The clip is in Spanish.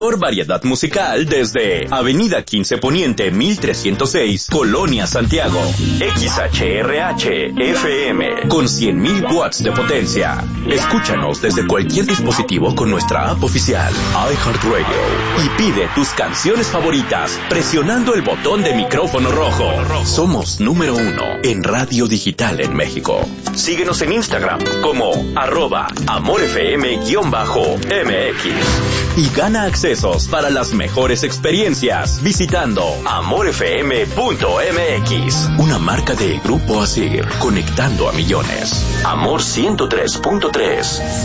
Por variedad musical desde Avenida 15 Poniente 1306, Colonia Santiago. XHRH FM con 100.000 watts de potencia. Escúchanos desde cualquier dispositivo con nuestra app oficial iHeartRadio y pide tus canciones favoritas presionando el botón de micrófono rojo. Somos número 1 en radio digital en México. Síguenos en Instagram como @AmorFM_MX y gana acceso para las mejores experiencias visitando amorfm.mx, una marca de Grupo Asir, conectando a millones. Amor 103.3.